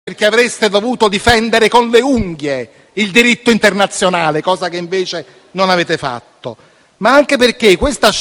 perché avreste dovuto difendere con le unghie il diritto internazionale, cosa che invece non avete fatto, ma anche perché queste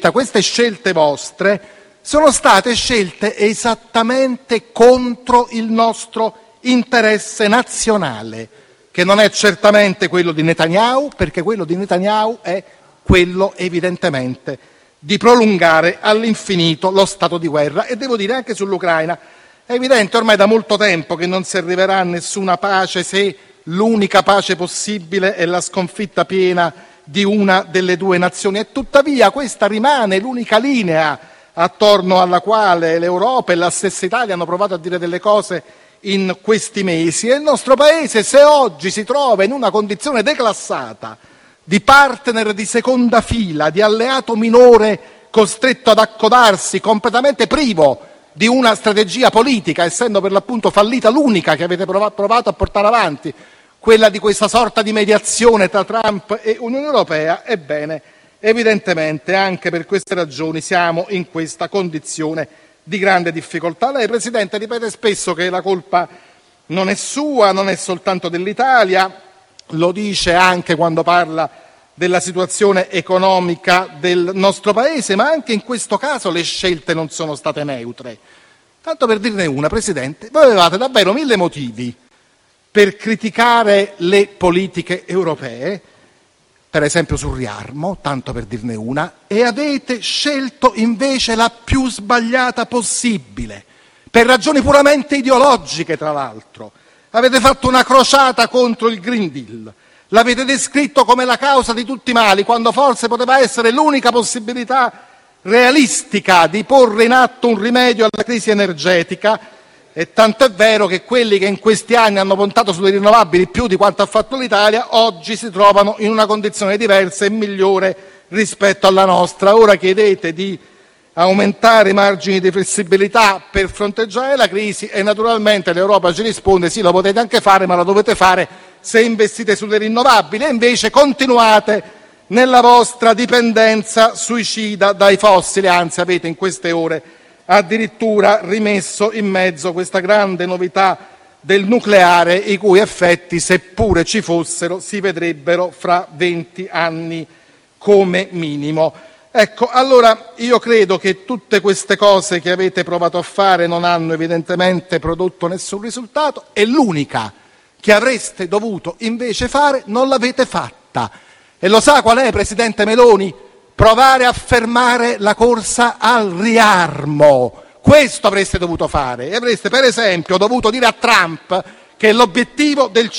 scelte vostre sono state scelte esattamente contro il nostro interesse nazionale, che non è certamente quello di Netanyahu, perché quello di Netanyahu è quello evidentemente di prolungare all'infinito lo stato di guerra. E devo dire anche sull'Ucraina, è evidente ormai da molto tempo che non si arriverà a nessuna pace se l'unica pace possibile è la sconfitta piena di una delle due nazioni, e tuttavia questa rimane l'unica linea attorno alla quale l'Europa e la stessa Italia hanno provato a dire delle cose in questi mesi. E il nostro Paese, se oggi si trova in una condizione declassata di partner di seconda fila, di alleato minore costretto ad accodarsi, completamente privo di una strategia politica, essendo per l'appunto fallita l'unica che avete provato a portare avanti, quella di questa sorta di mediazione tra Trump e Unione Europea, ebbene, evidentemente anche per queste ragioni siamo in questa condizione di grande difficoltà. Lei, Presidente, ripete spesso che la colpa non è sua, non è soltanto dell'Italia, lo dice anche quando parla della situazione economica del nostro Paese, ma anche in questo caso le scelte non sono state neutre. Tanto per dirne una, Presidente, voi avevate davvero 1000 motivi per criticare le politiche europee, per esempio sul riarmo, tanto per dirne una, e avete scelto invece la più sbagliata possibile, per ragioni puramente ideologiche tra l'altro. Avete fatto una crociata contro il Green Deal, l'avete descritto come la causa di tutti i mali, quando forse poteva essere l'unica possibilità realistica di porre in atto un rimedio alla crisi energetica. E tanto è vero che quelli che in questi anni hanno puntato sulle rinnovabili più di quanto ha fatto l'Italia, oggi si trovano in una condizione diversa e migliore rispetto alla nostra. Ora chiedete di aumentare i margini di flessibilità per fronteggiare la crisi e naturalmente l'Europa ci risponde: sì, lo potete anche fare, ma lo dovete fare se investite sulle rinnovabili. E invece continuate nella vostra dipendenza suicida dai fossili, anzi avete in queste ore addirittura rimesso in mezzo questa grande novità del nucleare, i cui effetti, seppure ci fossero, si vedrebbero fra 20 anni come minimo. Ecco, allora io credo che tutte queste cose che avete provato a fare non hanno evidentemente prodotto nessun risultato, e l'unica che avreste dovuto invece fare non l'avete fatta. E lo sa qual è, Presidente Meloni? Provare a fermare la corsa al riarmo. Questo avreste dovuto fare, e avreste per esempio dovuto dire a Trump che l'obiettivo del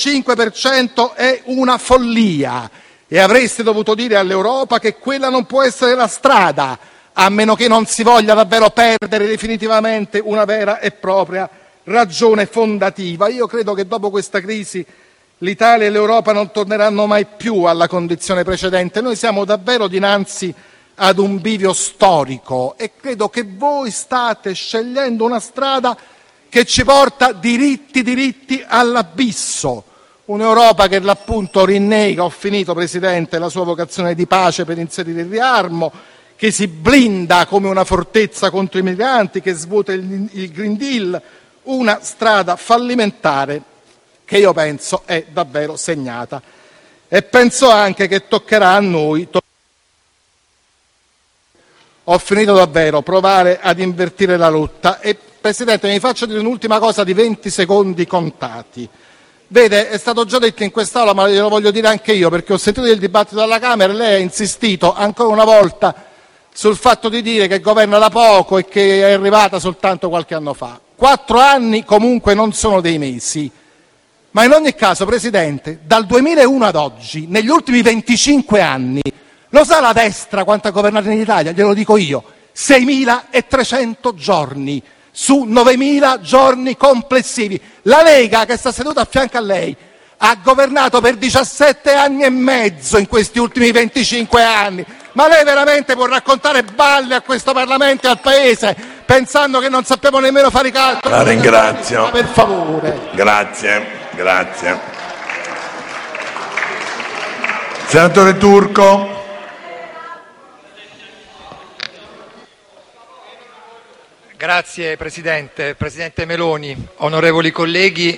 5% è una follia, e avreste dovuto dire all'Europa che quella non può essere la strada, a meno che non si voglia davvero perdere definitivamente una vera e propria ragione fondativa. Io credo che dopo questa crisi l'Italia e l'Europa non torneranno mai più alla condizione precedente. Noi siamo davvero dinanzi ad un bivio storico e credo che voi state scegliendo una strada che ci porta diritti all'abisso. Un'Europa che l'appunto rinnega, ho finito Presidente, la sua vocazione di pace per inserire il riarmo, che si blinda come una fortezza contro i migranti, che svuota il Green Deal, una strada fallimentare che io penso è davvero segnata. E penso anche che toccherà a noi, ho finito davvero, provare ad invertire la rotta. E Presidente, mi faccio dire un'ultima cosa di 20 secondi contati. Vede, è stato già detto in quest'Aula, ma glielo voglio dire anche io, perché ho sentito il dibattito alla Camera e lei ha insistito ancora una volta sul fatto di dire che governa da poco e che è arrivata soltanto qualche anno fa. 4 anni comunque non sono dei mesi. Ma in ogni caso, Presidente, dal 2001 ad oggi, negli ultimi 25 anni, lo sa la destra quanto ha governato in Italia? Glielo dico io, 6.300 giorni su 9.000 giorni complessivi. La Lega, che sta seduta a fianco a lei, ha governato per 17 anni e mezzo in questi ultimi 25 anni. Ma lei veramente può raccontare balle a questo Parlamento e al Paese, pensando che non sappiamo nemmeno fare i calcoli? La ringrazio. Ma per favore. Grazie. Senatore Turco. Grazie Presidente. Presidente Meloni, onorevoli colleghi,